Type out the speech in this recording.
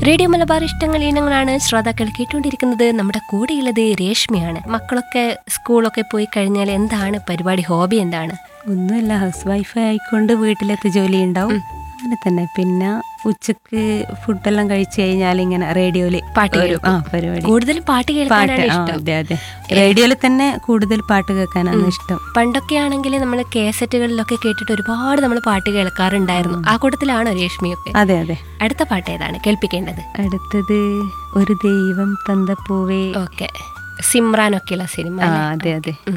Radio Malabar ഇഷ്ടങ്ങൾ ഇനങ്ങളാണ് ശ്രോതാക്കൾ കേട്ടുകൊണ്ടിരിക്കുന്നത്. നമ്മുടെ കൂടെയുള്ളത് രേഷ്മയാണ്. മക്കളൊക്കെ സ്കൂളൊക്കെ പോയി കഴിഞ്ഞാൽ എന്താണ് പരിപാടി, ഹോബി എന്താണ്? ഒന്നുമില്ല, ഹൗസ് വൈഫ് ആയിക്കൊണ്ട് വീട്ടിലത്തെ ജോലി ഉണ്ടാവും, അങ്ങനെ തന്നെ. പിന്നെ ഉച്ചക്ക് ഫുഡെല്ലാം കഴിച്ചു കഴിഞ്ഞാൽ ഇങ്ങനെ റേഡിയോയില് പാട്ട് പരിപാടി, കൂടുതലും പാട്ട് കേൾക്കാനാണ് ഇഷ്ടം. അതെ അതെ, റേഡിയോയിൽ തന്നെ കൂടുതൽ പാട്ട് കേൾക്കാനാണ് ഇഷ്ടം. പണ്ടൊക്കെ ആണെങ്കിൽ നമ്മൾ കേസറ്റുകളിലൊക്കെ കേട്ടിട്ട് ഒരുപാട് നമ്മൾ പാട്ട് കേൾക്കാറുണ്ടായിരുന്നു. ആ കൂട്ടത്തിലാണോ രേഷ്മിയൊക്കെ? അതെ അതെ. അടുത്ത പാട്ട് ഏതാണ് കേൾപ്പിക്കേണ്ടത്? അടുത്തത് ഒരു ദൈവം തന്ന പൂവേ. Okay, സിമ്രാനൊക്കെയുള്ള cinema. അതെ അതെ.